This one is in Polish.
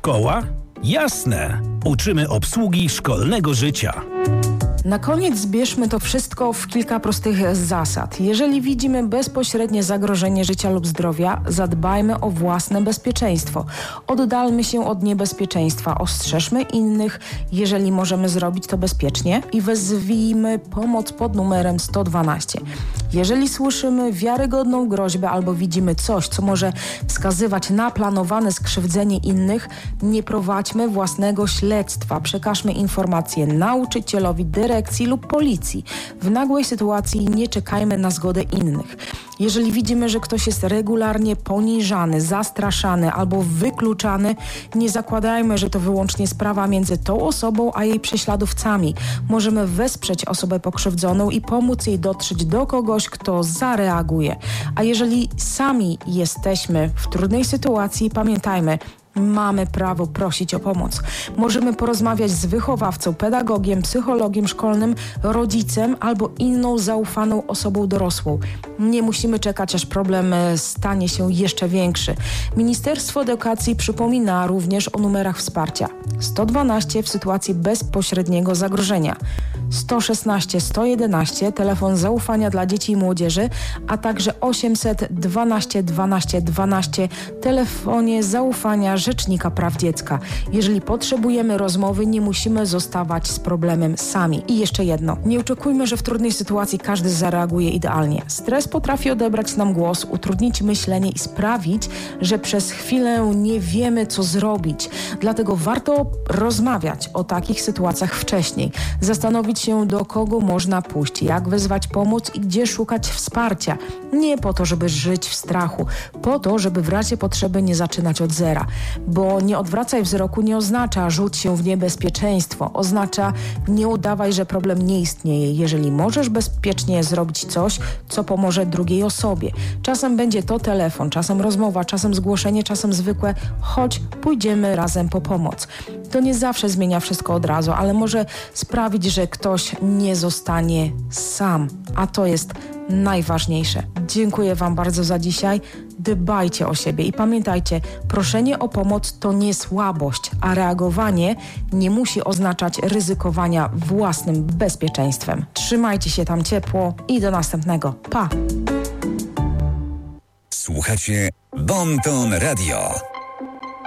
Szkoła? Jasne. Uczymy obsługi szkolnego życia. Na koniec zbierzmy to wszystko w kilka prostych zasad. Jeżeli widzimy bezpośrednie zagrożenie życia lub zdrowia, zadbajmy o własne bezpieczeństwo. Oddalmy się od niebezpieczeństwa, ostrzeżmy innych, jeżeli możemy zrobić to bezpiecznie i wezwijmy pomoc pod numerem 112. Jeżeli słyszymy wiarygodną groźbę albo widzimy coś, co może wskazywać na planowane skrzywdzenie innych, nie prowadźmy własnego śledztwa. Przekażmy informacje nauczycielowi, dyrekcji lub policji. W nagłej sytuacji nie czekajmy na zgodę innych. Jeżeli widzimy, że ktoś jest regularnie poniżany, zastraszany albo wykluczany, nie zakładajmy, że to wyłącznie sprawa między tą osobą a jej prześladowcami. Możemy wesprzeć osobę pokrzywdzoną i pomóc jej dotrzeć do kogoś, kto zareaguje. A jeżeli sami jesteśmy w trudnej sytuacji, pamiętajmy, mamy prawo prosić o pomoc. Możemy porozmawiać z wychowawcą, pedagogiem, psychologiem szkolnym, rodzicem albo inną zaufaną osobą dorosłą. Nie musimy czekać, aż problem stanie się jeszcze większy. Ministerstwo Edukacji przypomina również o numerach wsparcia. 112 w sytuacji bezpośredniego zagrożenia. 116 111 telefon zaufania dla dzieci i młodzieży, a także 800 12 12 12 telefonie zaufania Rzecznika Praw Dziecka. Jeżeli potrzebujemy rozmowy, nie musimy zostawać z problemem sami. I jeszcze jedno. Nie oczekujmy, że w trudnej sytuacji każdy zareaguje idealnie. Stres potrafi odebrać nam głos, utrudnić myślenie i sprawić, że przez chwilę nie wiemy, co zrobić. Dlatego warto rozmawiać o takich sytuacjach wcześniej. Zastanowić się, do kogo można pójść, jak wezwać pomoc i gdzie szukać wsparcia. Nie po to, żeby żyć w strachu, po to, żeby w razie potrzeby nie zaczynać od zera. Bo nie odwracaj wzroku nie oznacza rzuć się w niebezpieczeństwo. Oznacza nie udawaj, że problem nie istnieje. Jeżeli możesz bezpiecznie zrobić coś, co pomoże drugiej osobie. Czasem będzie to telefon, czasem rozmowa, czasem zgłoszenie, czasem zwykłe chodź, pójdziemy razem po pomoc. To nie zawsze zmienia wszystko od razu, ale może sprawić, że ktoś nie zostanie sam. A to jest najważniejsze. Dziękuję Wam bardzo za dzisiaj. Dbajcie o siebie i pamiętajcie, proszenie o pomoc to nie słabość, a reagowanie nie musi oznaczać ryzykowania własnym bezpieczeństwem. Trzymajcie się tam ciepło i do następnego. Pa! Słuchacie Bon Ton Radio.